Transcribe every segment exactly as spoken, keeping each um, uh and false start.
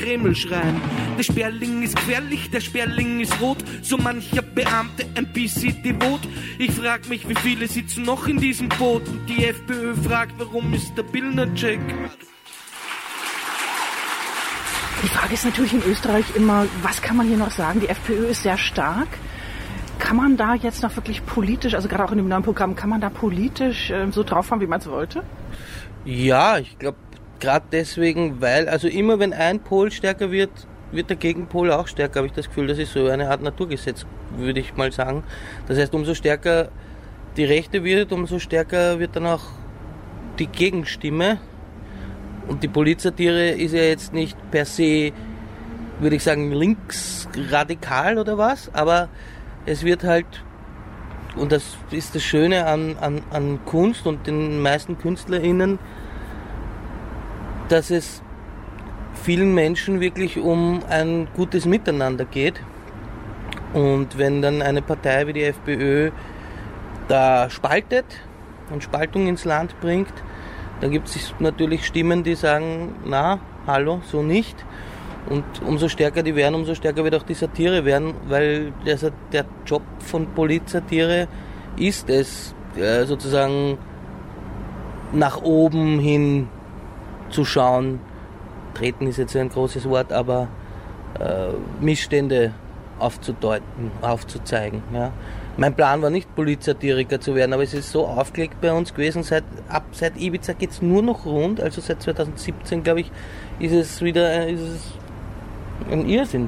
Kreml schreien. Der Sperling ist gefährlich, der Sperling ist rot, so mancher Beamte ein bisschen devot. Ich frag mich, wie viele sitzen noch in diesem Boot? Und die FPÖ fragt, warum ist der Billner-Check? Die Frage ist natürlich in Österreich immer, was kann man hier noch sagen? Die FPÖ ist sehr stark. Kann man da jetzt noch wirklich politisch, also gerade auch in dem neuen Programm, kann man da politisch äh, so drauf fahren, wie man es wollte? Ja, ich glaube, gerade deswegen, weil, also immer wenn ein Pol stärker wird, wird der Gegenpol auch stärker, habe ich das Gefühl. Das ist so eine Art Naturgesetz, würde ich mal sagen. Das heißt, umso stärker die Rechte wird, umso stärker wird dann auch die Gegenstimme. Und die Polizsatire ist ja jetzt nicht per se, würde ich sagen, linksradikal oder was, aber es wird halt, und das ist das Schöne an, an, an Kunst und den meisten KünstlerInnen, dass es vielen Menschen wirklich um ein gutes Miteinander geht. Und wenn dann eine Partei wie die FPÖ da spaltet und Spaltung ins Land bringt, dann gibt es natürlich Stimmen, die sagen, na, hallo, so nicht. Und umso stärker die werden, umso stärker wird auch die Satire werden, weil also der Job von Politsatire ist es, äh, sozusagen nach oben hin zu schauen. Treten ist jetzt ein großes Wort, aber äh, Missstände aufzudeuten, aufzuzeigen. Ja. Mein Plan war nicht, Politsatiriker zu werden, aber es ist so aufgelegt bei uns gewesen, seit, ab, seit Ibiza geht es nur noch rund, also seit zweitausendsiebzehn, glaube ich, ist es wieder ist es ein Irrsinn.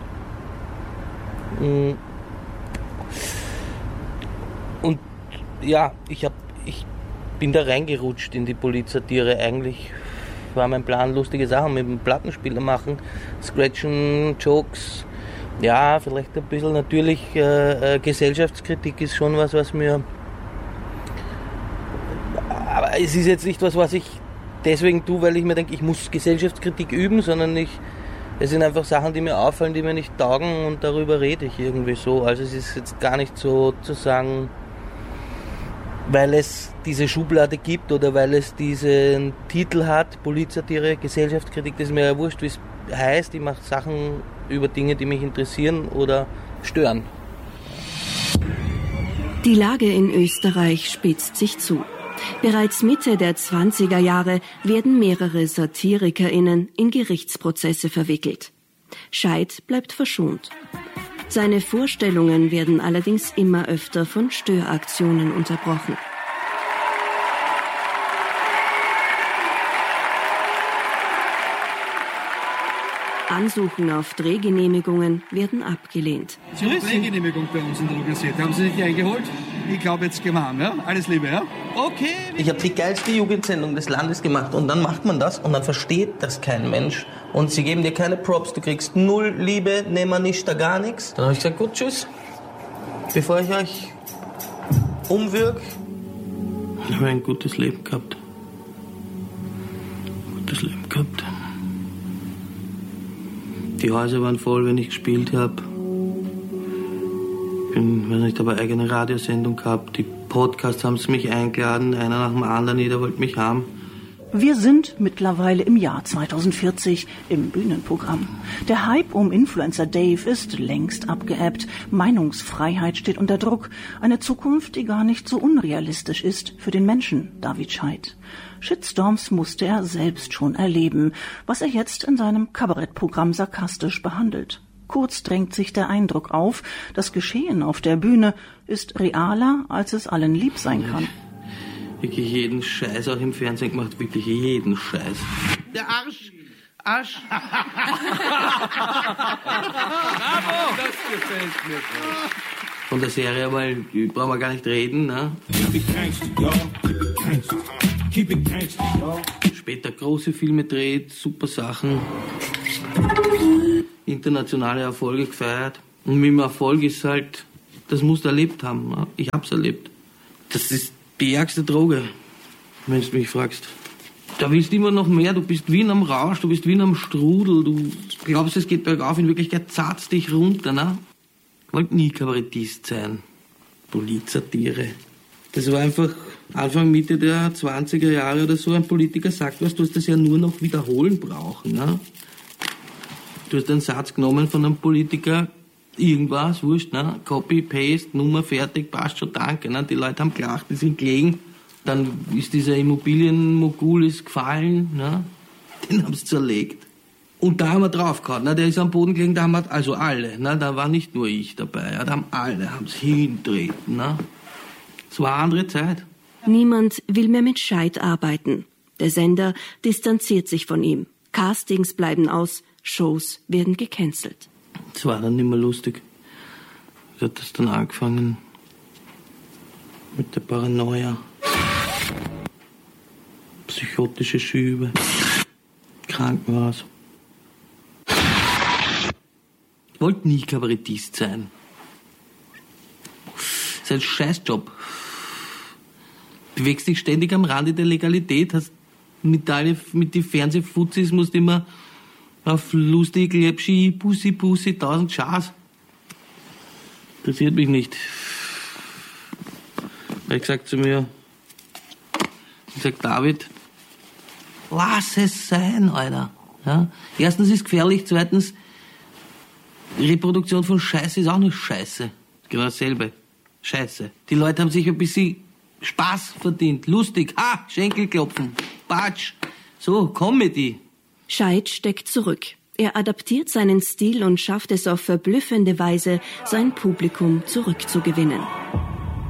Und ja, ich, hab, ich bin da reingerutscht in die Politsatire. Eigentlich war mein Plan, lustige Sachen mit dem Plattenspieler machen, Scratchen, Jokes, ja, vielleicht ein bisschen natürlich äh, Gesellschaftskritik ist schon was, was mir... Aber es ist jetzt nicht was, was ich deswegen tue, weil ich mir denke, ich muss Gesellschaftskritik üben, sondern ich... Es sind einfach Sachen, die mir auffallen, die mir nicht taugen und darüber rede ich irgendwie so. Also es ist jetzt gar nicht so zu sagen, weil es diese Schublade gibt oder weil es diesen Titel hat, Politsatire, Gesellschaftskritik, das ist mir ja wurscht, wie es heißt. Ich mache Sachen über Dinge, die mich interessieren oder stören. Die Lage in Österreich spitzt sich zu. Bereits Mitte der zwanziger Jahre werden mehrere SatirikerInnen in Gerichtsprozesse verwickelt. Scheidt bleibt verschont. Seine Vorstellungen werden allerdings immer öfter von Störaktionen unterbrochen. Ansuchen auf Drehgenehmigungen werden abgelehnt. Sie haben eine Drehgenehmigung bei uns in der Universität. Haben Sie sich eingeholt? Ich glaube, jetzt gehen wir heim, ja? Alles Liebe, ja? Okay. Ich habe die geilste Jugendsendung des Landes gemacht und dann macht man das und dann versteht das kein Mensch und sie geben dir keine Props, du kriegst null Liebe, nehmen nicht da gar nichts. Dann habe ich gesagt, gut, tschüss. Bevor ich euch umwirke, ich habe ein gutes Leben gehabt. Gutes Leben gehabt. Die Häuser waren voll, wenn ich gespielt habe. Ich bin, weiß nicht, habe eine eigene Radiosendung gehabt. Die Podcasts haben sie mich eingeladen, einer nach dem anderen, jeder wollte mich haben. Wir sind mittlerweile im Jahr zweitausendvierzig im Bühnenprogramm. Der Hype um Influencer Dave ist längst abgeebbt. Meinungsfreiheit steht unter Druck. Eine Zukunft, die gar nicht so unrealistisch ist für den Menschen David Scheidt. Shitstorms musste er selbst schon erleben, was er jetzt in seinem Kabarettprogramm sarkastisch behandelt. Kurz drängt sich der Eindruck auf, das Geschehen auf der Bühne ist realer, als es allen lieb sein kann. Wirklich jeden Scheiß auch im Fernsehen gemacht, wirklich jeden Scheiß. Der Arsch! Arsch! Bravo! Das gefällt mir. Von der Serie, weil brauchen wir gar nicht reden, ne? Später große Filme dreht, super Sachen. Internationale Erfolge gefeiert. Und mit dem Erfolg ist halt, das musst du erlebt haben. Ne? Ich hab's erlebt. Das ist die ärgste Droge, wenn du mich fragst. Da willst du immer noch mehr, du bist wie in einem Rausch, du bist wie in einem Strudel, du glaubst, es geht bergauf, in Wirklichkeit zahlt dich runter, ne? Ich wollte nie Kabarettist sein. Politsatire. Das war einfach Anfang, Mitte der zwanziger Jahre oder so, ein Politiker sagt was, du hast das ja nur noch wiederholen brauchen, ne? Du hast einen Satz genommen von einem Politiker, irgendwas, wurscht, ne? Copy, Paste, Nummer, fertig, passt schon, danke. Ne? Die Leute haben gelacht, die sind gelegen. Dann ist dieser Immobilienmogul ist gefallen, ne? Den haben sie zerlegt. Und da haben wir draufgehauen, ne? Der ist am Boden gelegen, da haben wir, also alle, ne? Da war nicht nur ich dabei, ja? Da haben alle, haben es hintreten, ne? Es war eine andere Zeit. Niemand will mehr mit Scheidt arbeiten. Der Sender distanziert sich von ihm. Castings bleiben aus, Shows werden gecancelt. Das war dann nicht mehr lustig. So hat das dann angefangen mit der Paranoia. Psychotische Schübe. Krankenhaus. Ich wollte nie Kabarettist sein. Das ist ein Scheißjob. Bewegst dich ständig am Rande der Legalität, hast mit, alle, mit den Fernsehfuzis musst immer auf lustig, Lepschi, Pussy, Pussy, tausend Schaß. Interessiert mich nicht. Er hat gesagt zu mir, ich sag, David, lass es sein, Alter. Ja? Erstens ist es gefährlich, zweitens, Reproduktion von Scheiße ist auch nicht Scheiße. Genau dasselbe. Scheiße. Die Leute haben sich ein bisschen Spaß verdient. Lustig. Ha, Schenkelklopfen. Batsch. So, Comedy. Scheidt steckt zurück. Er adaptiert seinen Stil und schafft es auf verblüffende Weise, sein Publikum zurückzugewinnen.